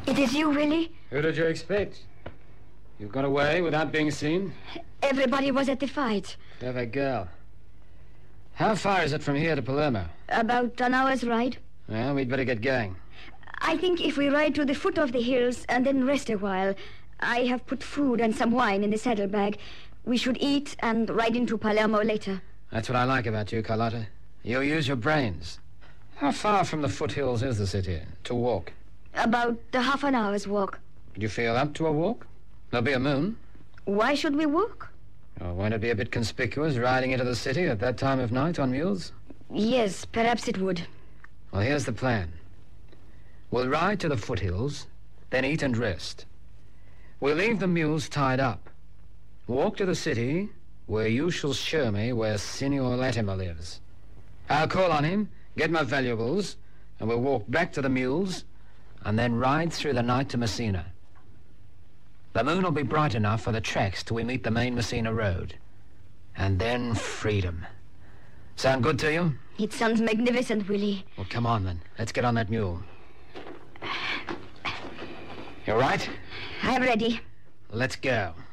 It is you, Willie? Who did you expect? You got away without being seen? Everybody was at the fight. Clever girl. How far is it from here to Palermo? About an hour's ride. Well, we'd better get going. I think if we ride to the foot of the hills and then rest a while, I have put food and some wine in the saddlebag. We should eat and ride into Palermo later. That's what I like about you, Carlotta. You use your brains. How far from the foothills is the city to walk? About half an hour's walk. Do you feel up to a walk? There'll be a moon. Why should we walk? Oh, won't it be a bit conspicuous riding into the city at that time of night on mules? Yes, perhaps it would. Well, here's the plan. We'll ride to the foothills, then eat and rest. We'll leave the mules tied up. Walk to the city, where you shall show me where Signor Latimer lives. I'll call on him, get my valuables, and we'll walk back to the mules, and then ride through the night to Messina. The moon will be bright enough for the tracks till we meet the main Messina road. And then freedom. Sound good to you? It sounds magnificent, Willie. Well, come on, then. Let's get on that mule. You all right? I'm ready. Let's go.